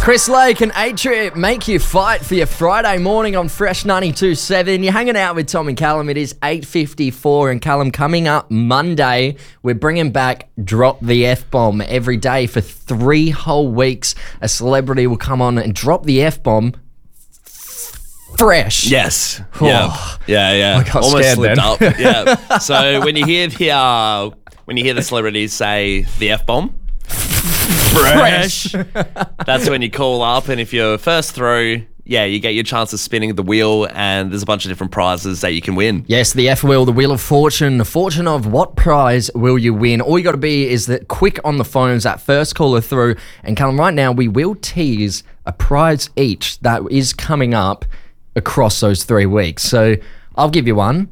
Chris Lake and A-Trip make you fight for your Friday morning on Fresh 92.7. You're hanging out with Tom and Callum. It is 8:54, and Callum, coming up Monday, we're bringing back Drop the F-Bomb every day for 3 whole weeks. A celebrity will come on and drop the F-Bomb fresh. Yes. Oh. Yeah. I got Almost scared slipped then. up. Yeah. So when you hear the celebrities say the F-bomb, fresh, that's when you call up, and if you're first through, you get your chance of spinning the wheel, and there's a bunch of different prizes that you can win. Yes, the F-Wheel, the Wheel of Fortune. The fortune of what prize will you win? All you got to be is that quick on the phones, that first caller through. And Callum, right now, we will tease a prize each that is coming up across those 3 weeks. So I'll give you one.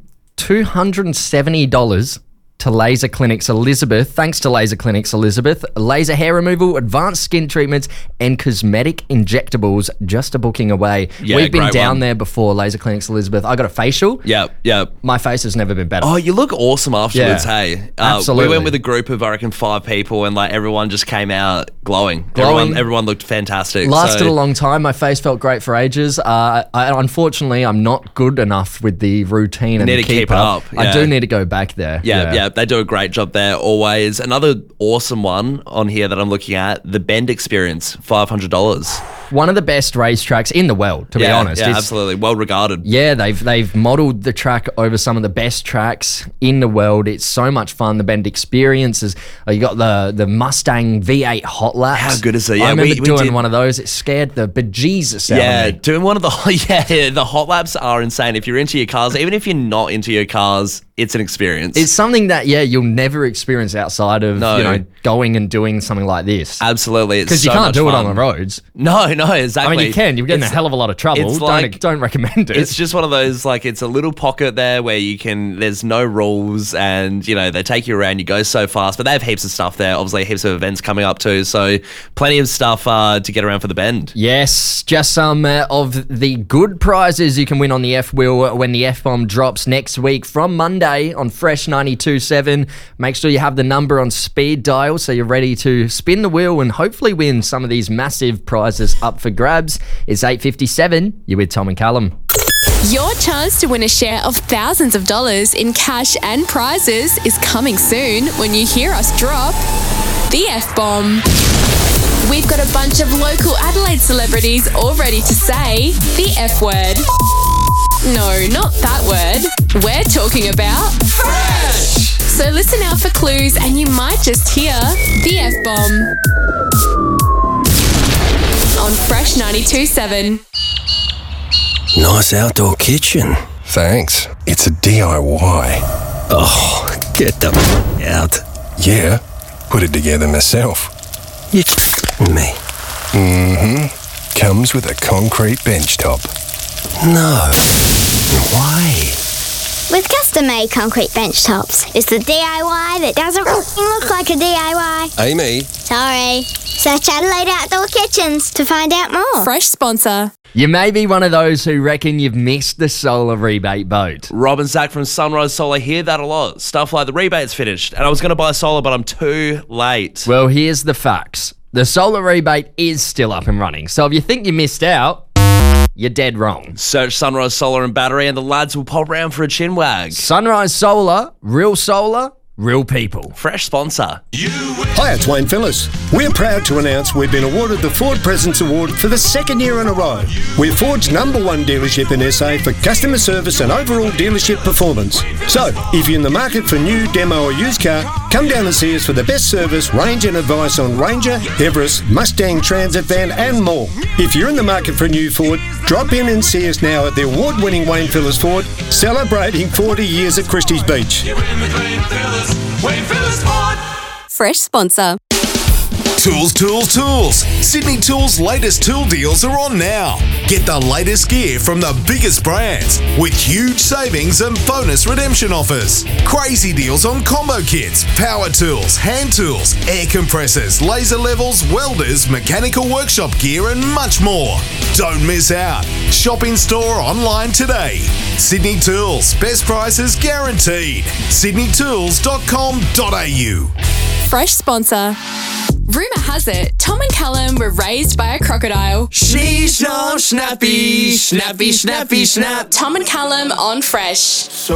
$270 to Laser Clinics Elizabeth. Thanks to Laser Clinics Elizabeth. Laser hair removal, advanced skin treatments, and cosmetic injectables, just a booking away. Yeah, We've been great down one. there before, Laser Clinics Elizabeth. I got a facial. Yep. My face has never been better. Oh, you look awesome afterwards, Yeah, hey. absolutely. We went with a group of, I reckon, 5 people, and everyone just came out glowing. Glowing. Everyone looked fantastic. Lasted So- a long time. My face felt great for ages. Unfortunately, I'm not good enough with the routine and need the to keep it up, I yeah. do need to go back there. Yeah, they do a great job there always. Another awesome one on here that I'm looking at, the Bend Experience, $500. One of the best racetracks in the world, to be honest. Yeah, It's- absolutely. Well regarded. Yeah, they've modelled the track over some of the best tracks in the world. It's so much fun. The Bend Experience is. You got the Mustang V8 Hot Laps. How good is it? I Yeah, remember we doing did- one of those. It scared the bejesus out Yeah, of me. doing one of the the hot laps are insane. If you're into your cars, even if you're not into your cars, it's an experience. It's something that you'll never experience outside of going and doing something like this. Absolutely, Because you can't do it on the roads. No, exactly. I mean, you can. You're getting a hell of a lot of trouble. it's Don't recommend it. It's just one of those, it's a little pocket there where there's no rules, and, they take you around, you go so fast, but they have heaps of stuff there, obviously heaps of events coming up too, so plenty of stuff to get around for the Bend. Yes, just some of the good prizes you can win on the F-Wheel when the F-Bomb drops next week from Monday on Fresh 92.7. Make sure you have the number on speed dial so you're ready to spin the wheel and hopefully win some of these massive prizes up for grabs. It's 8:57. You're with Tom and Callum. Your chance to win a share of thousands of dollars in cash and prizes is coming soon when you hear us drop the F-Bomb. We've got a bunch of local Adelaide celebrities all ready to say the F word. No, not that word. We're talking about fresh. So listen out for clues and you might just hear the F-Bomb on Fresh 92.7. Nice outdoor kitchen. Thanks. It's a DIY. Oh, get them out. Yeah, put it together myself. Me. Comes with a concrete bench top. No way. With custom-made concrete bench tops, it's the DIY that doesn't look like a DIY. Amy. Sorry. Search Adelaide Outdoor Kitchens to find out more. Fresh sponsor. You may be one of those who reckon you've missed the solar rebate boat. Rob and Zach from Sunrise Solar hear that a lot. Stuff like the rebate's finished, and I was going to buy solar, but I'm too late. Well, here's the facts. The solar rebate is still up and running. So if you think you missed out, you're dead wrong. Search Sunrise Solar and Battery, and the lads will pop round for a chin wag. Sunrise Solar, real people. Fresh sponsor. Hi, it's Wayne Phillips. We're proud to announce we've been awarded the Ford Presence Award for the 2nd year in a row. We're Ford's #1 dealership in SA for customer service and overall dealership performance. So, if you're in the market for new, demo or used car, come down and see us for the best service, range and advice on Ranger, Everest, Mustang Transit Van and more. If you're in the market for a new Ford, drop in and see us now at the award-winning Wayne Phillips Ford, celebrating 40 years at Christie's Beach. Fresh sponsor. Tools. Sydney Tools' latest tool deals are on now. Get the latest gear from the biggest brands with huge savings and bonus redemption offers. Crazy deals on combo kits, power tools, hand tools, air compressors, laser levels, welders, mechanical workshop gear and much more. Don't miss out. Shop in store or online today. Sydney Tools. Best prices guaranteed. sydneytools.com.au. Fresh sponsor. Rumour has it, Tom and Callum were raised by a crocodile. She's so snappy, snappy, snappy, snap. Tom and Callum on Fresh.